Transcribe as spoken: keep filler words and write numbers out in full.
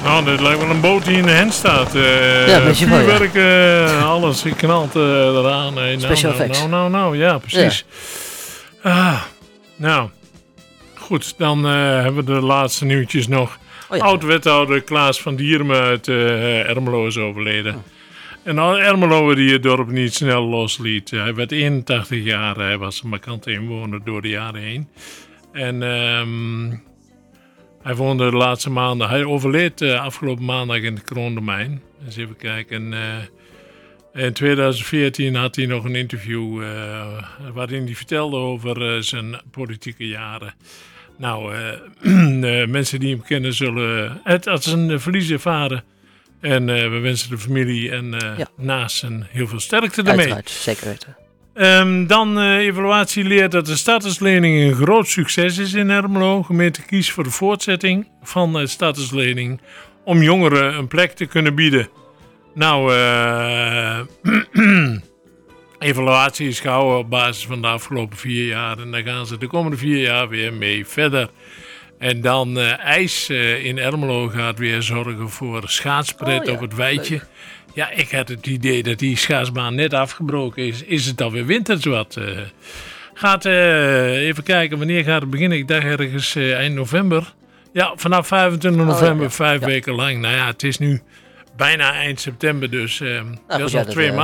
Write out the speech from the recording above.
Nou, dit lijkt wel een boot die in de hand staat. Uh, ja, weet je wel, vuurwerk, ja. uh, alles, je knalt uh, eraan. Nee, nou, Special nou, effects. nou, nou, nou, ja, precies. Ja. Ah, nou, goed, dan uh, hebben we de laatste nieuwtjes nog. Oh, ja. Oud-wethouder Klaas van Diermen uit uh, Ermelo is overleden. Oh. En Ermelo die het dorp niet snel losliet. Hij werd eenentachtig jaar, hij was een markante inwoner door de jaren heen. En um, hij woonde de laatste maanden, hij overleed uh, afgelopen maandag in het Kroondomein. Dus even kijken. Uh, in twintig veertien had hij nog een interview uh, waarin hij vertelde over uh, zijn politieke jaren. Nou, uh, uh, mensen die hem kennen zullen het als een verlies ervaren. En uh, we wensen de familie en uh, ja. naasten heel veel sterkte ermee. Uiteraard, zeker weten. Um, dan uh, evaluatie leert dat de statuslening een groot succes is in Ermelo. Gemeente kiest voor de voortzetting van de statuslening om jongeren een plek te kunnen bieden. Nou, uh, evaluatie is gehouden op basis van de afgelopen vier jaar. En daar gaan ze de komende vier jaar weer mee verder. En dan uh, IJs uh, in Ermelo gaat weer zorgen voor schaatspret oh, ja. op het Weitje. Leuk. Ja, ik had het idee dat die schaatsbaan net afgebroken is. Is het alweer winters wat? Uh, gaat uh, even kijken, wanneer gaat het beginnen? Ik dacht ergens uh, eind november. Ja, vanaf vijfentwintig november, oh, ja. vijf ja. weken lang. Nou ja, het is nu bijna eind september, dus uh, nou, dat is nog twee uh, maanden.